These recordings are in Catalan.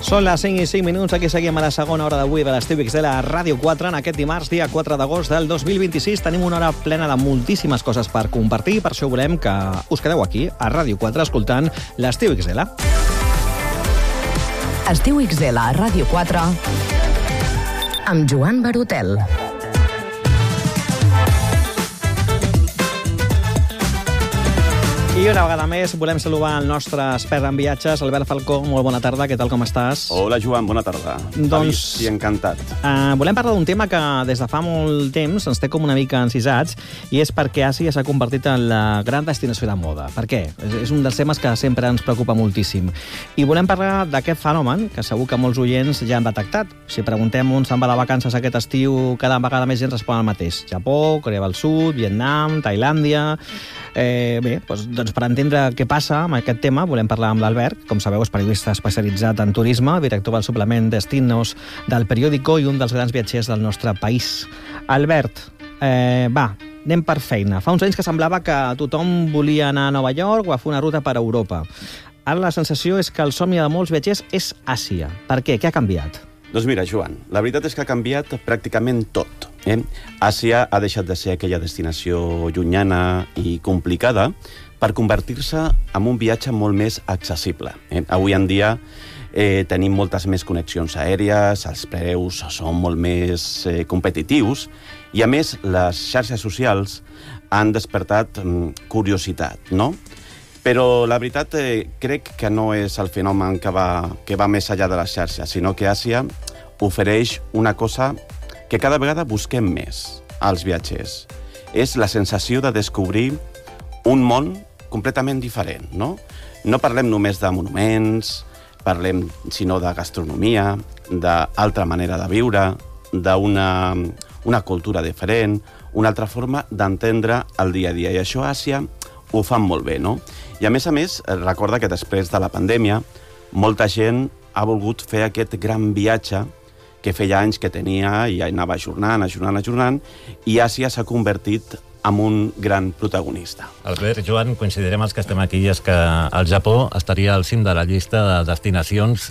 Són les 5 i 5 minuts, aquí seguim a la segona hora d'avui de l'Estiu XL a Ràdio 4. En aquest dimarts, dia 4 d'agost del 2026, tenim una hora plena de moltíssimes coses per compartir, per això volem que us quedeu aquí, a Ràdio 4, escoltant l'Estiu XL. Estiu XL a Ràdio 4 amb Joan Barotel. I una vegada més volem saludar el nostre expert en viatges, Albert Falcó. Molt bona tarda, què tal, com estàs? Hola, Joan, bona tarda. Doncs, sí, encantat. Volem parlar d'un tema que des de fa molt temps ens té com una mica encisats, i és perquè Àsia s'ha convertit en la gran destinació de moda. Per què? És un dels temes que sempre ens preocupa moltíssim. I volem parlar d'aquest fenomen que segur que molts oients ja han detectat. Si preguntem on se'n va de vacances aquest estiu, cada vegada més gent respon el mateix. Japó, Corea del Sud, Vietnam, Tailàndia... Doncs per entendre què passa amb aquest tema volem parlar amb l'Albert. Com sabeu, és periodista especialitzat en turisme, director del suplement Destinos del periòdico i un dels grans viatgers del nostre país. Albert, anem per feina. Fa uns anys que semblava que tothom volia anar a Nova York o a fer una ruta per Europa. Ara la sensació és que el somni de molts viatgers és Àsia. Per què? Què ha canviat? Doncs mira, Joan, la veritat és que ha canviat pràcticament tot. Àsia ha deixat de ser aquella destinació llunyana i complicada per convertir-se en un viatge molt més accessible. Avui en dia tenim moltes més connexions aèries, els preus són molt més competitius i, a més, les xarxes socials han despertat curiositat, no? Però la veritat crec que no és el fenomen que va més enllà de les xarxes, sinó que Àsia ofereix una cosa que cada vegada busquem més als viatgers. És la sensació de descobrir un món completament diferent, no? No parlem només de monuments, parlem sinó de gastronomia, d'altra manera de viure, d'una cultura diferent, una altra forma d'entendre el dia a dia. I això a Àsia ho fan molt bé, no? I a més, recorda que després de la pandèmia molta gent ha volgut fer aquest gran viatge que feia anys que tenia i anava ajornant, i Àsia s'ha convertit en un gran protagonista. Albert, Joan, coincidirem els que estem aquí, és que el Japó estaria al cim de la llista de destinacions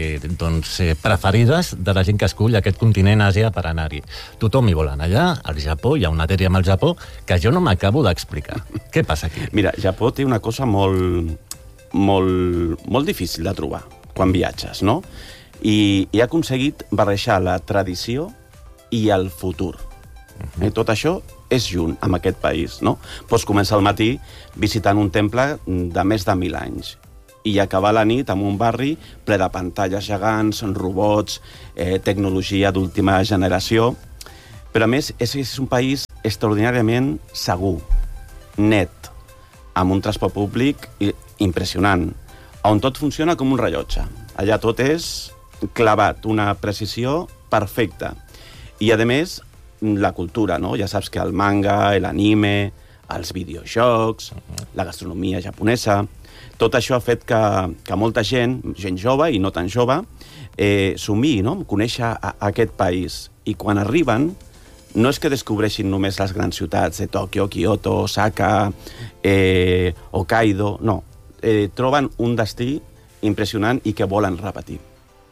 preferides de la gent que escull aquest continent Àsia per anar-hi. Tothom hi vol anar allà, al Japó, hi ha una tèria amb el Japó que jo no m'acabo d'explicar. Què passa aquí? Mira, Japó té una cosa molt difícil de trobar quan viatges, no? I ha aconseguit barrejar la tradició i el futur. Tot això és junt amb aquest país, no? Pots començar al matí visitant un temple de més de 1.000 anys i acabar la nit en un barri ple de pantalles gegants, robots, tecnologia d'última generació. Però, a més, és un país extraordinàriament segur, net, amb un transport públic impressionant, on tot funciona com un rellotge. Allà tot és clavat, una precisió perfecta. I, a més, la cultura, no? Ja saps que el manga, l'anime, els videojocs, la gastronomia japonesa, tot això ha fet que molta gent jove i no tan jove, somniï, no? Conèixer aquest país. I quan arriben, no és que descobreixin només les grans ciutats de Tòquio, Kyoto, Osaka, Hokkaido, no. Troben un destí impressionant i que volen repetir.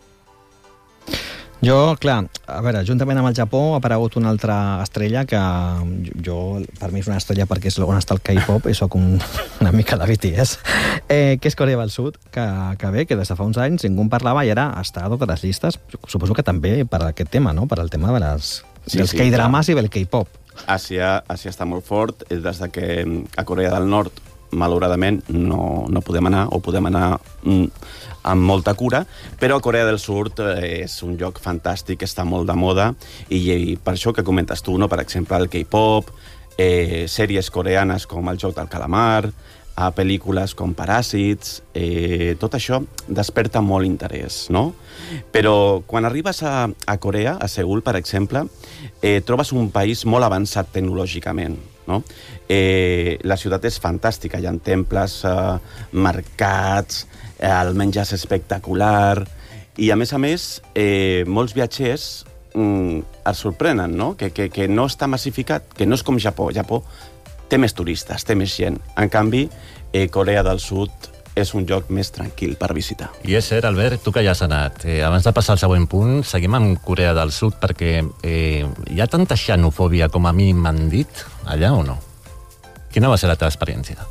Jo, clar, a veure, juntament amb el Japó ha aparegut una altra estrella que per mi és una estrella perquè és on està el K-pop i soc una mica de BTS, que és Corea del Sud, que bé, que des de fa uns anys ningú en parlava i ara està a totes les llistes. Suposo que també per aquest tema, no? Per al tema dels K-drames i del K-pop. Àsia està molt fort, des de que a Corea del Nord malauradament no podem anar, o podem anar amb molta cura, però Corea del Sud és un lloc fantàstic, està molt de moda, i per això que comentes tu, no? Per exemple, el K-pop, sèries coreanes com El joc del calamar, pel·lícules com Paràsits, tot això desperta molt interès, no? Però quan arribes a Corea, a Seül, per exemple, trobes un país molt avançat tecnològicament, no? La ciutat és fantàstica, hi ha temples, mercats, el menjar és espectacular, i a més, molts viatgers es sorprenen, no? Que no està massificat, que no és com Japó. Japó té més turistes, té més gent. En canvi, Corea del Sud és un lloc més tranquil per visitar. I és cert, Albert, tu que ja has anat. Abans de passar al següent punt, seguim amb Corea del Sud, perquè hi ha tanta xenofòbia com a mi m'han dit, allà o no? Quina va ser la teva experiència?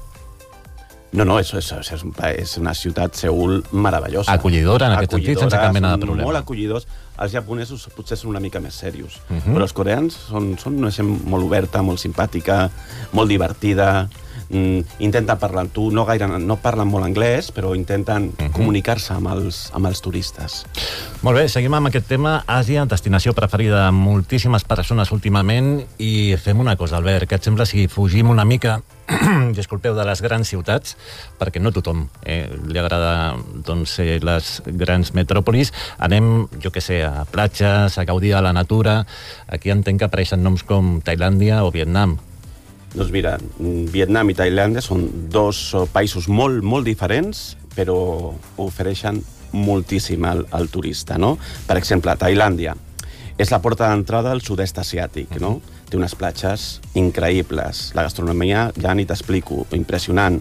No, és una ciutat, Seül, meravellosa. Acollidora, en aquest sentit, sense cap mena de problema. Molt acollidors. Els japonesos potser són una mica més serios, però els coreans són una gent molt oberta, molt simpàtica, molt divertida, intenten parlar amb tu, no parlen molt anglès, però intenten comunicar-se amb els turistes. Molt bé, seguim amb aquest tema. Àsia, destinació preferida de moltíssimes persones últimament, i fem una cosa, Albert, què et sembla si fugim una mica, disculpeu, de les grans ciutats, perquè no tothom li agrada les grans metròpolis. Anem, jo què sé, a platges, a gaudir de la natura. Aquí entenc que apareixen noms com Tailàndia o Vietnam. Doncs mira, Vietnam i Tailàndia són dos països molt, molt diferents, però ofereixen moltíssim al turista, no? Per exemple, Tailàndia és la porta d'entrada al sud-est asiàtic, no? Té unes platges increïbles. La gastronomia, ja ni t'explico, impressionant.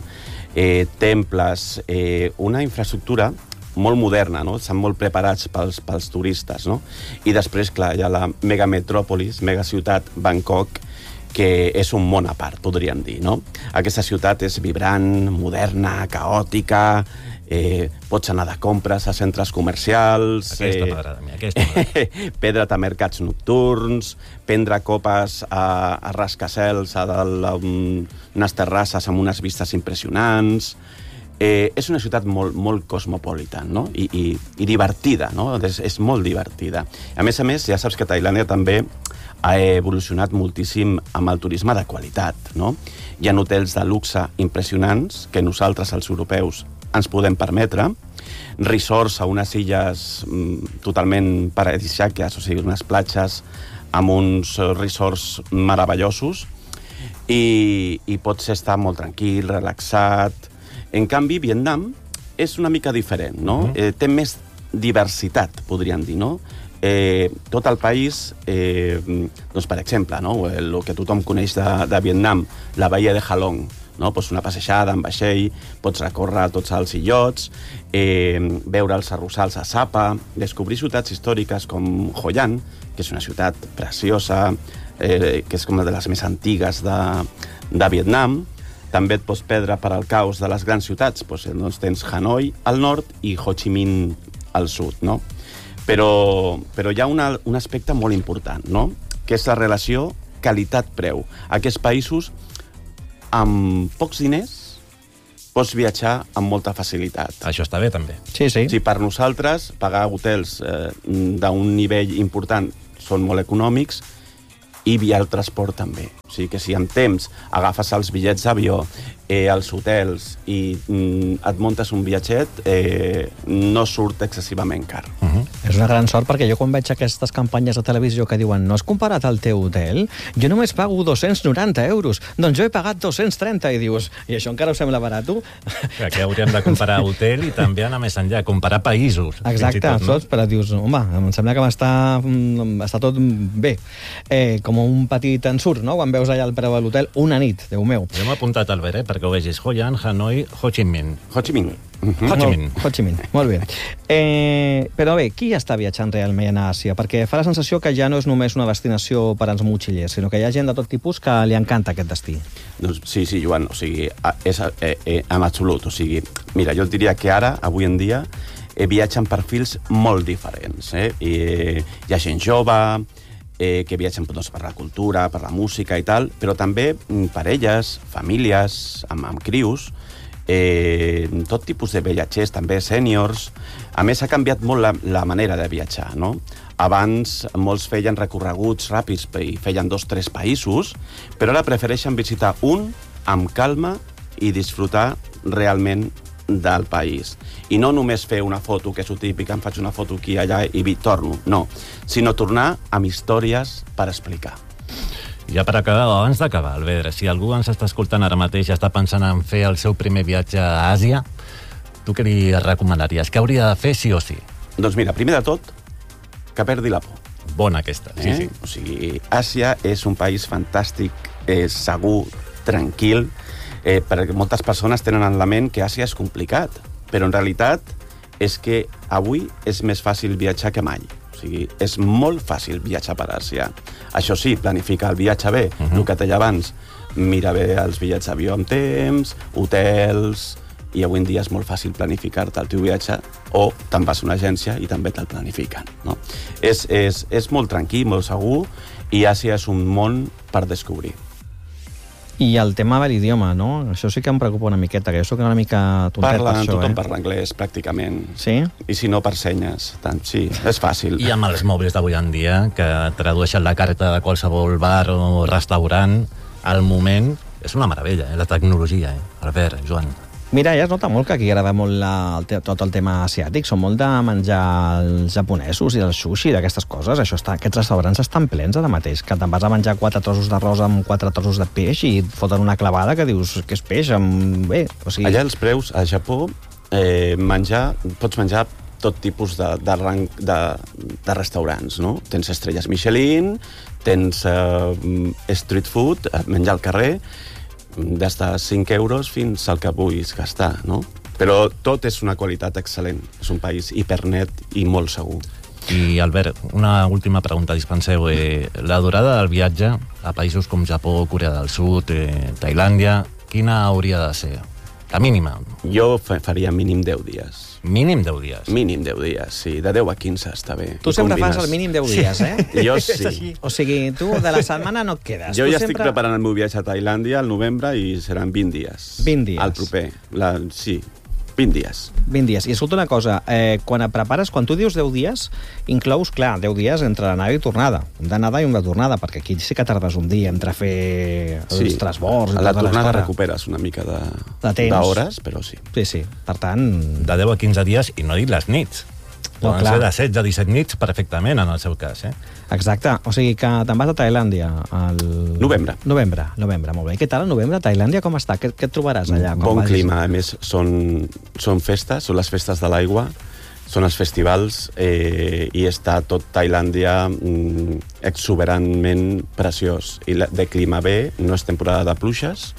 Temples, una infraestructura molt moderna, no? Estan molt preparats pels turistes, no? I després, clar, hi ha la megametròpolis, megaciutat Bangkok, que és un món a part, podríem dir, no? Aquesta ciutat és vibrant, moderna, caòtica, pots anar de compres a centres comercials... Aquesta m'agrada a mi, aquesta m'agrada. Pedre't a mercats nocturns, prendre copes a rascacels, a dalt unes terrasses amb unes vistes impressionants... És una ciutat molt cosmopolita, no? I divertida, no? És molt divertida. A més, ja saps que Tailàndia també ha evolucionat moltíssim amb el turisme de qualitat, no? Hi ha hotels de luxe impressionants que nosaltres, els europeus, ens podem permetre, resorts a unes illes totalment paradisíaques, o sigui, unes platges amb uns resorts meravellosos, i pots estar molt tranquil, relaxat. En canvi, Vietnam és una mica diferent, no? Té més diversitat, podríem dir, no? Tot el país, doncs, per exemple, no? El que tothom coneix de Vietnam, la bahia de Halong, no? Pots una passejada amb vaixell, pots recórrer tots els illots, veure els arrossals a Sapa, descobrir ciutats històriques com Hoi An, que és una ciutat preciosa, que és com una de les més antigues de Vietnam. També et pots perdre per al caos de les grans ciutats. Doncs tens Hanoi al nord i Ho Chi Minh al sud, no? Però hi ha un aspecte molt important, no? Que és la relació qualitat-preu. Aquests països, amb pocs diners, pots viatjar amb molta facilitat. Això està bé, també. Sí. Si per nosaltres pagar hotels d'un nivell important són molt econòmics, i via el transport també. O sigui que si amb temps agafes els bitllets d'avió, els hotels i et muntes un viatget, no surt excessivament car. És una gran sort, perquè jo quan veig aquestes campanyes de televisió que diuen no has comparat el teu hotel, jo només pago 290 euros, doncs jo he pagat 230, i dius, i això encara us sembla barat? Aquí hauríem de comparar hotel i també anar més enllà, comparar països. Exacte, però dius, home, em sembla que està tot bé. Com un petit ensurt, no?, quan veus allà el preu de l'hotel, una nit, Déu meu. Jo m'he apuntat, Albert, perquè ho vegis. Hoi An, Hanoi, Ho Chi Minh. Ho Chi Minh. Ho Chi Minh, molt bé. Però bé, qui està viatjant realment a Àsia? Perquè fa la sensació que ja no és només una destinació per als motxillers, sinó que hi ha gent de tot tipus que li encanta aquest destí. Doncs sí, Joan, o sigui, és en absolut. O sigui, mira, jo et diria que ara, avui en dia, viatgen perfils molt diferents. Hi ha gent jove, que viatgen doncs, per la cultura, per la música i tal, però també parelles, famílies, amb crios, tot tipus de viatgers, també sèniors. A més, ha canviat molt la manera de viatjar, no? Abans molts feien recorreguts ràpids i feien 2 o 3 països, però ara prefereixen visitar un amb calma i disfrutar realment del país. I no només fer una foto, que és el típic, em faig una foto aquí, allà i torno, no, sinó tornar amb històries per explicar. Ja per acabar, abans d'acabar, Albert, si algú ens està escoltant ara mateix i està pensant en fer el seu primer viatge a Àsia, tu què li recomanaries? Què hauria de fer sí o sí? Doncs mira, primer de tot, que perdi la por. Bona aquesta, sí. O sigui, Àsia és un país fantàstic, segur, tranquil, perquè moltes persones tenen en la ment que Àsia és complicat, però en realitat és que avui és més fàcil viatjar que mai. O sigui, és molt fàcil viatjar per Àsia. Això sí, planifica el viatge bé, el que et deia abans, mira bé els bitllets d'avió amb temps, hotels, i avui en dia és molt fàcil planificar-te el teu viatge, o te'n vas a una agència i també te'l planifiquen. No? És molt tranquil, molt segur, i Àsia és un món per descobrir. I el tema de l'idioma, no? Això sí que em preocupa una miqueta, que jo soc una mica tontet per això, Tothom parla anglès, pràcticament. Sí? I si no, per senyes. Tant, sí, és fàcil. I amb els mòbils d'avui en dia, que tradueixen la carta de qualsevol bar o restaurant, al moment, és una meravella, la tecnologia, Albert, Joan. Mira, ja es nota molt que aquí agrada molt tot el tema asiàtic. Són molt de menjar els japonesos i el sushi, d'aquestes coses. Aquests restaurants estan plens ara mateix, que te'n vas a menjar 4 trossos d'arròs amb 4 trossos de peix i et foten una clavada que dius que és peix bé, o sigui... Allà els preus, a Japó, pots menjar tot tipus de rang de restaurants, no? Tens estrelles Michelin, tens street food, menjar al carrer, des de 5 euros fins al que vulguis gastar, no? Però tot és una qualitat excel·lent. És un país hipernet i molt segur. I, Albert, una última pregunta, dispenseu. La durada del viatge a països com Japó, Corea del Sud, Tailàndia, quina hauria de ser? La mínima. Jo faria mínim 10 dies. Mínim 10 dies? Mínim 10 dies, sí. De 10 a 15 està bé. Tu sempre fas el mínim 10 dies, Jo sí. O sigui, tu de la setmana no et quedes. Jo ja estic preparant el meu viatge a Tailàndia al novembre i seran 20 dies. 20 dies? Al proper. Sí, 20 dies. 20 dies. I escolta una cosa, quan et prepares, quan tu dius 10 dies, inclous, clar, 10 dies entre l'anada i tornada. Un d'anada i un de tornada, perquè aquí sí que tardes un dia entre fer els transbords i a la tota tornada l'estona. recuperes una mica de temps. d'hores, però sí. Sí. Per tant... De 10 a 15 dies, i no dic les nits. No, Poden ser de 16 a 17 nits perfectament, en el seu cas, Exacte. O sigui que te'n vas a Tailàndia al... Novembre, molt bé. I què tal el novembre? Tailàndia com està? Què et trobaràs allà? Bon clima, a més són festes, són les festes de l'aigua, són els festivals, i està tot Tailàndia exuberantment preciós. I de clima bé, no és temporada de pluges,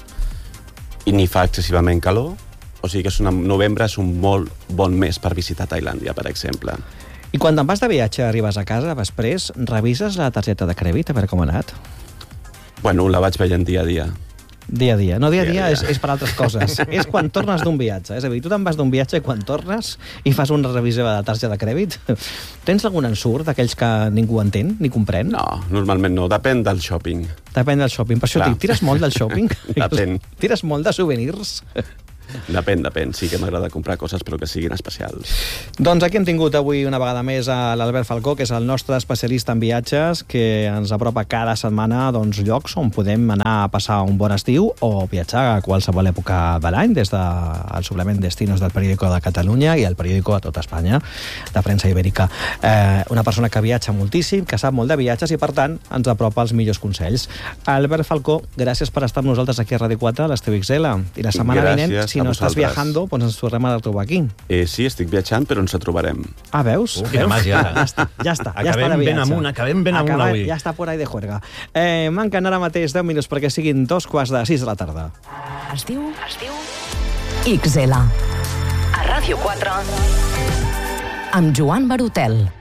i ni fa excessivament calor, o sigui que novembre és un molt bon mes per visitar Tailàndia, per exemple. I quan te'n vas de viatge, arribes a casa, després, revises la targeta de crèdit, a veure com ha anat? Bueno, la vaig veient dia a dia. Dia a dia. No, dia a dia és per altres coses. És quan tornes d'un viatge. És a dir, tu te'n vas d'un viatge i quan tornes i fas una revisió de la targeta de crèdit. Tens algun ensurt d'aquells que ningú entén ni comprèn? No, normalment no. Depèn del shopping. Depèn del shopping. Per això dic, tires molt del shopping? Depèn. Tires molt de souvenirs? Depèn. Sí que m'agrada comprar coses, però que siguin especials. Doncs aquí hem tingut avui una vegada més a l'Albert Falcó, que és el nostre especialista en viatges, que ens apropa cada setmana llocs on podem anar a passar un bon estiu o viatjar a qualsevol època de l'any, des del suplement Destinos del Periódico de Catalunya i el periòdico de tota Espanya, de premsa ibèrica. Una persona que viatja moltíssim, que sap molt de viatges i, per tant, ens apropa els millors consells. Albert Falcó, gràcies per estar amb nosaltres aquí a Ràdio 4, a l'Esteu XL. I la setmana vinent, si no estàs viajando, doncs ens tornem a trobar aquí. Sí, estic viatjant, però ens trobarem. Ah, veus? Quina màgia. Ja està. Acabem ben amunt avui. Ja està por ahí de juerga. Manquen ara mateix 10 minuts perquè siguin 5:45 de la tarda. Es diu XL. A Ràdio 4. Amb Joan Barutel.